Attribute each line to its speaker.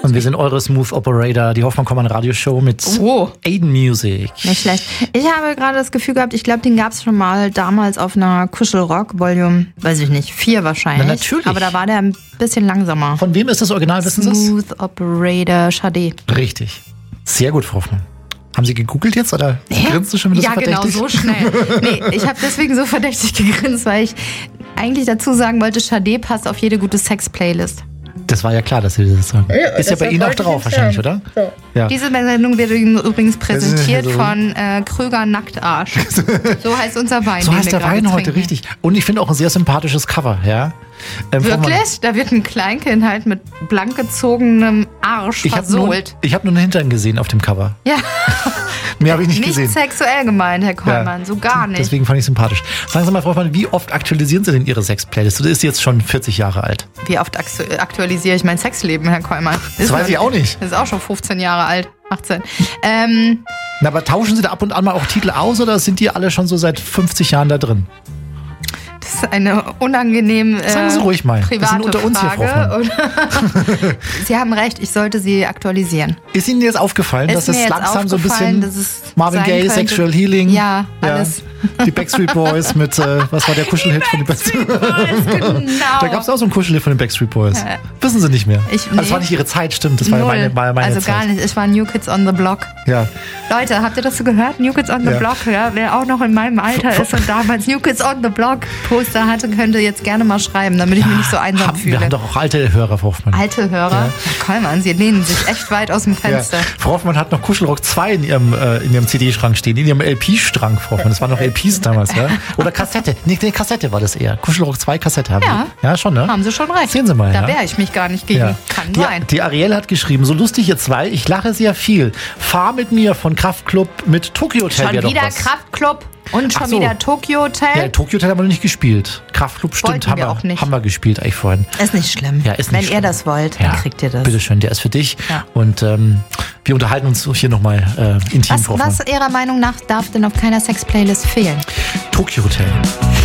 Speaker 1: Und wir sind eure Smooth Operator, die Hoffmann-Kommann-Radioshow mit Aiden Music.
Speaker 2: Nicht schlecht. Ich habe gerade das Gefühl gehabt, ich glaube, den gab es schon mal damals auf einer Kuschelrock, Volume, weiß ich nicht, 4 wahrscheinlich.
Speaker 1: Na, natürlich.
Speaker 2: Aber da war der ein bisschen langsamer.
Speaker 1: Von wem ist das Original, wissen Sie es?
Speaker 2: Smooth Operator Sade.
Speaker 1: Richtig. Sehr gut, Frau Hoffmann. Haben Sie gegoogelt jetzt oder grinst du schon wieder so verdächtig?
Speaker 2: Ja, genau, so schnell. Nee, ich habe deswegen so verdächtig gegrinst, weil ich eigentlich dazu sagen wollte, Sade passt auf jede gute Sex-Playlist.
Speaker 1: Das war ja klar, dass Sie das sagen. Ja, ist ja bei Ihnen auch drauf wahrscheinlich, oder? Ja.
Speaker 2: Diese Sendung wird übrigens präsentiert von Kröger Nacktarsch. So heißt unser Wein.
Speaker 1: So heißt der Wein heute, richtig. Und ich finde auch ein sehr sympathisches Cover, ja.
Speaker 2: Wirklich? Da wird ein Kleinkind halt mit blank gezogenem Arsch versohlt.
Speaker 1: Ich habe nur einen Hintern gesehen auf dem Cover.
Speaker 2: Ja.
Speaker 1: Mehr habe ich nicht gesehen.
Speaker 2: Nicht sexuell gemeint, Herr Kollmann, so gar nicht.
Speaker 1: Deswegen fand ich sympathisch. Sagen Sie mal, Frau Hoffmann, wie oft aktualisieren Sie denn Ihre Sex-Playlist? Oder ist sie jetzt schon 40 Jahre alt?
Speaker 2: Wie oft aktualisiere ich mein Sexleben, Herr Kollmann?
Speaker 1: Das weiß ich auch nicht.
Speaker 2: Das ist auch schon 15 Jahre alt, 18.
Speaker 1: Na, aber tauschen Sie da ab und an mal auch Titel aus oder sind die alle schon so seit 50 Jahren da drin?
Speaker 2: Das ist eine unangenehm
Speaker 1: sagen Sie ruhig mal.
Speaker 2: Private
Speaker 1: das sind unter uns
Speaker 2: Frage.
Speaker 1: Hier, Frau
Speaker 2: Sie haben recht, ich sollte sie aktualisieren.
Speaker 1: Ist Ihnen jetzt aufgefallen, dass es langsam so ein bisschen Marvin Gaye, Sexual Healing?
Speaker 2: Ja, alles.
Speaker 1: Die Backstreet Boys mit, was war der Kuschelhit von den Backstreet Boys? Genau. Da gab es auch so einen Kuschelhit von den Backstreet Boys. Wissen Sie nicht mehr? Das war nicht Ihre Zeit, stimmt. Das war ja meine
Speaker 2: also
Speaker 1: Zeit.
Speaker 2: Gar nicht. Ich war New Kids on the Block.
Speaker 1: Ja.
Speaker 2: Leute, habt ihr das so gehört? New Kids on the Block. Ja, wer auch noch in meinem Alter ist und damals New Kids on the Block Poster hatte, könnte jetzt gerne mal schreiben, damit ich mich nicht so einsam fühle.
Speaker 1: Wir haben doch auch alte Hörer, Frau Hoffmann.
Speaker 2: Alte Hörer? Ja. Kollmann, Sie lehnen sich echt weit aus dem Fenster. Ja.
Speaker 1: Frau Hoffmann hat noch Kuschelrock 2 in ihrem CD-Schrank stehen, in ihrem LP-Schrank, Frau Hoffmann. Das waren noch LPs damals, ja? Oder Kassette. Nee, Kassette war das eher. Kuschelrock 2 Kassette haben Sie. Ja, schon, ne?
Speaker 2: Haben Sie schon recht.
Speaker 1: Sehen Sie mal,
Speaker 2: da wehre ich mich gar nicht gegen. Ja. Kann sein.
Speaker 1: Die Ariel hat geschrieben, so lustig ihr zwei, ich lache sehr viel. Fahr mit mir von Kraftklub mit Tokyo Hotel.
Speaker 2: Schon wieder Kraftklub und schon wieder Tokyo Hotel?
Speaker 1: Ja, Tokyo Hotel haben wir noch nicht gespielt. Kraftklub stimmt, haben wir gespielt eigentlich vorhin.
Speaker 2: Ist nicht schlimm.
Speaker 1: Ja, ist nicht
Speaker 2: Wenn
Speaker 1: schlimm.
Speaker 2: ihr das wollt, dann kriegt ihr das.
Speaker 1: Bitteschön, der ist für dich. Ja. Und wir unterhalten uns hier nochmal intim drauf.
Speaker 2: Was Ihrer Meinung nach darf denn auf keiner Sex-Playlist fehlen?
Speaker 1: Tokyo Hotel.